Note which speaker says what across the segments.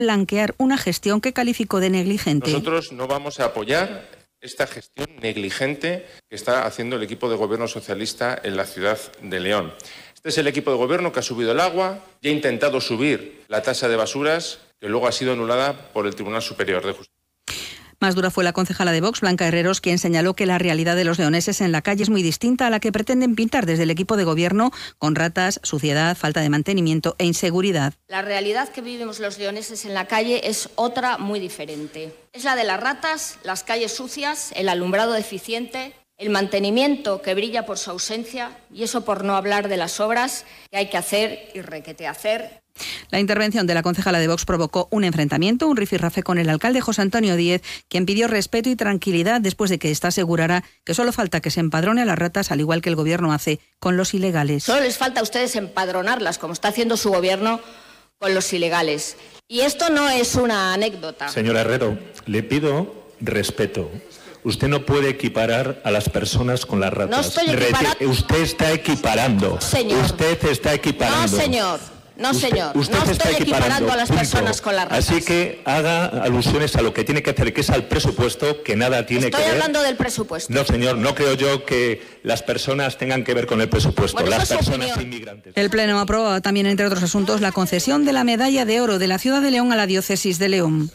Speaker 1: blanquear una gestión que calificó de negligente.
Speaker 2: Nosotros no vamos a apoyar esta gestión negligente que está haciendo el equipo de gobierno socialista en la ciudad de León. Este es el equipo de gobierno que ha subido el agua y ha intentado subir la tasa de basuras, que luego ha sido anulada por el Tribunal Superior de Justicia.
Speaker 1: Más dura fue la concejala de Vox, Blanca Herreros, quien señaló que la realidad de los leoneses en la calle es muy distinta a la que pretenden pintar desde el equipo de gobierno, con ratas, suciedad, falta de mantenimiento e inseguridad.
Speaker 3: La realidad que vivimos los leoneses en la calle es otra muy diferente. Es la de las ratas, las calles sucias, el alumbrado deficiente, el mantenimiento que brilla por su ausencia, y eso por no hablar de las obras que hay que hacer y requete hacer.
Speaker 1: La intervención de la concejala de Vox provocó un enfrentamiento, un rifirrafe con el alcalde José Antonio Díez, quien pidió respeto y tranquilidad después de que ésta asegurara que solo falta que se empadrone a las ratas, al igual que el gobierno hace con los ilegales.
Speaker 3: Solo les falta a ustedes empadronarlas, como está haciendo su gobierno con los ilegales. Y esto no es una anécdota.
Speaker 4: Señora Herrero, le pido respeto. Usted no puede equiparar a las personas con las ratas.
Speaker 3: No estoy equiparando.
Speaker 4: Usted está equiparando.
Speaker 3: Señor.
Speaker 4: Usted está equiparando.
Speaker 3: No, señor. No, señor.
Speaker 4: Usted
Speaker 3: no
Speaker 4: está
Speaker 3: estoy equiparando a las personas con las ratas.
Speaker 4: Así que haga alusiones a lo que tiene que hacer, que es al presupuesto, que nada tiene que ver.
Speaker 3: Estoy hablando del presupuesto.
Speaker 4: No, señor, no creo yo que las personas tengan que ver con el presupuesto.
Speaker 3: Bueno,
Speaker 4: las personas inmigrantes.
Speaker 1: El Pleno aprobó también, entre otros asuntos, la concesión de la Medalla de Oro de la Ciudad de León a la Diócesis de León.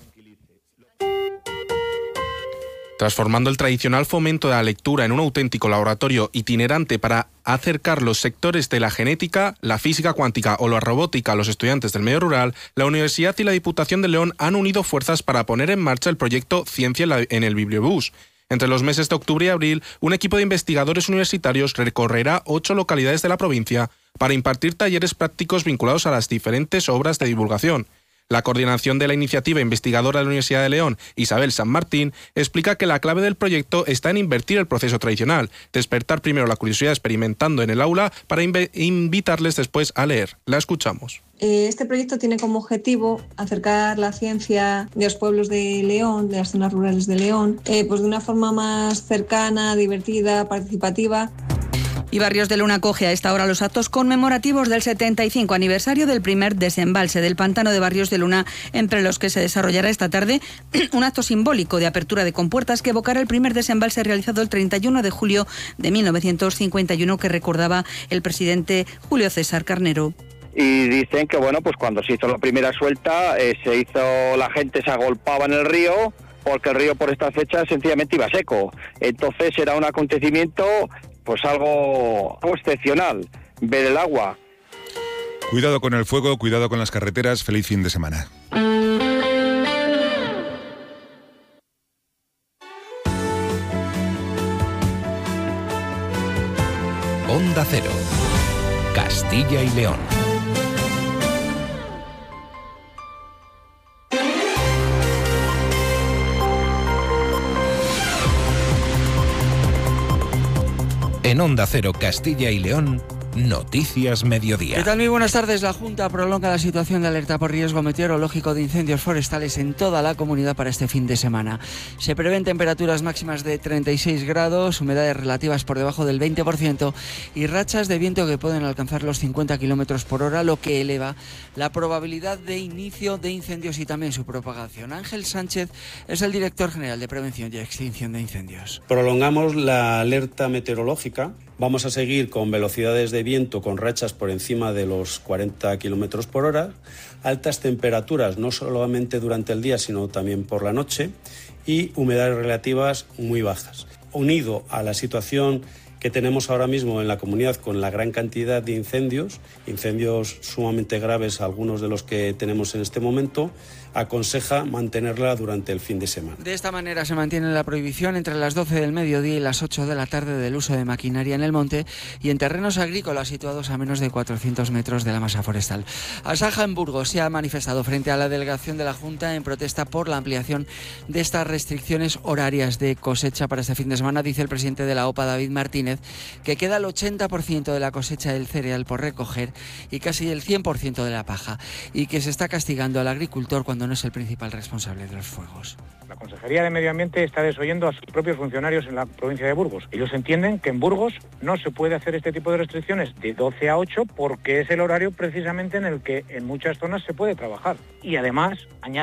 Speaker 5: Transformando el tradicional fomento de la lectura en un auténtico laboratorio itinerante para acercar los sectores de la genética, la física cuántica o la robótica a los estudiantes del medio rural, la Universidad y la Diputación de León han unido fuerzas para poner en marcha el proyecto Ciencia en el Bibliobús. Entre los meses de octubre y abril, un equipo de investigadores universitarios recorrerá 8 localidades de la provincia para impartir talleres prácticos vinculados a las diferentes obras de divulgación. La coordinación de la iniciativa investigadora de la Universidad de León, Isabel San Martín, explica que la clave del proyecto está en invertir el proceso tradicional, despertar primero la curiosidad experimentando en el aula para invitarles después a leer. La escuchamos.
Speaker 6: Este proyecto tiene como objetivo acercar la ciencia de los pueblos de León, de las zonas rurales de León, pues de una forma más cercana, divertida, participativa.
Speaker 1: Y Barrios de Luna acoge a esta hora los actos conmemorativos del 75 aniversario del primer desembalse del pantano de Barrios de Luna, entre los que se desarrollará esta tarde un acto simbólico de apertura de compuertas que evocará el primer desembalse realizado el 31 de julio de 1951 que recordaba el presidente Julio César Carnero.
Speaker 7: Y dicen que bueno, pues cuando se hizo la primera suelta, la gente se agolpaba en el río, porque el río por esta fecha sencillamente iba seco. Entonces era un acontecimiento pues algo excepcional, ver el agua.
Speaker 8: Cuidado con el fuego, cuidado con las carreteras, feliz fin de semana.
Speaker 9: Onda Cero, Castilla y León. En Onda Cero, Castilla y León, Noticias Mediodía.
Speaker 10: ¿Qué tal? Muy buenas tardes. La Junta prolonga la situación de alerta por riesgo meteorológico de incendios forestales en toda la comunidad para este fin de semana. Se prevén temperaturas máximas de 36 grados, humedades relativas por debajo del 20% y rachas de viento que pueden alcanzar los 50 km por hora, lo que eleva la probabilidad de inicio de incendios y también su propagación. Ángel Sánchez es el director general de Prevención y Extinción de Incendios.
Speaker 11: Prolongamos la alerta meteorológica. Vamos a seguir con velocidades de viento con rachas por encima de los 40 km por hora, altas temperaturas no solamente durante el día sino también por la noche y humedades relativas muy bajas. Unido a la situación que tenemos ahora mismo en la comunidad con la gran cantidad de incendios sumamente graves, algunos de los que tenemos en este momento, aconseja mantenerla durante el fin de semana.
Speaker 10: De esta manera se mantiene la prohibición entre las 12 del mediodía y las 8 de la tarde del uso de maquinaria en el monte y en terrenos agrícolas situados a menos de 400 metros de la masa forestal. Asaja en Burgos se ha manifestado frente a la delegación de la Junta en protesta por la ampliación de estas restricciones horarias de cosecha para este fin de semana. Dice el presidente de la OPA, David Martínez, que queda el 80% de la cosecha del cereal por recoger y casi el 100% de la paja, y que se está castigando al agricultor cuando no es el principal responsable de los fuegos.
Speaker 12: La Consejería de Medio Ambiente está desoyendo a sus propios funcionarios en la provincia de Burgos. Ellos entienden que en Burgos no se puede hacer este tipo de restricciones de 12 a 8 porque es el horario precisamente en el que en muchas zonas se puede trabajar. Y además, añade